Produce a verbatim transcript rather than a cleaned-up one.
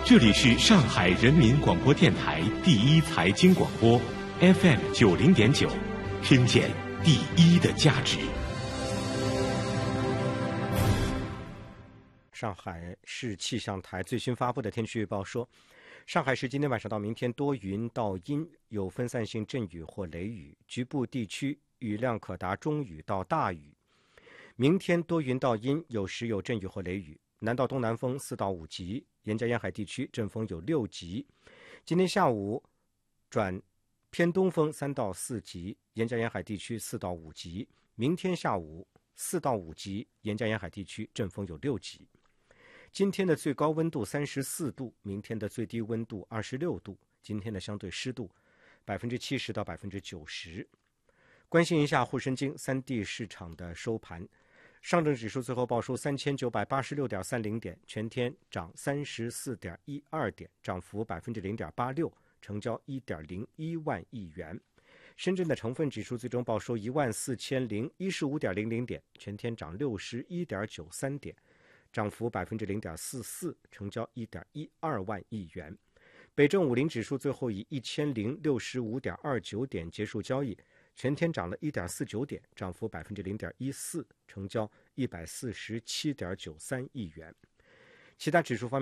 这里是上海人民广播电台第一财经广播 F M 九零点九，听见第一的价值。 上海市气象台最新发布的天气预报说，上海市今天晚上到明天多云到阴，有分散性阵雨或雷雨，局部地区雨量可达中雨到大雨。明天多云到阴，有时有阵雨或雷雨，南到东南风四到五级，沿江沿海地区阵风有六级。今天下午转偏东风三到四级，沿江沿海地区四到五级。明天下午四到五级，沿江沿海地区阵风有六级。今天的最高温度三十四度，明天的最低温度二十六度。今天的相对湿度百分之七十到百分之九十。关心一下沪深京三地市场的收盘。上证指数最后报收三千九百八十六点三零点，全天涨三十四点一二点，涨幅百分之零点八六，成交一点零一万亿元。深圳的成分指数最终报收一万四千零一十五点零零点，全天涨六十一点九三点，涨幅百分之零点四四，成交一点一二万亿元。北证五零指数最后以一千零六十五点二九点结束交易，全天涨了一点四九点，涨幅百分之零点一四，成交一百四十七点九三亿元。其他指数方面。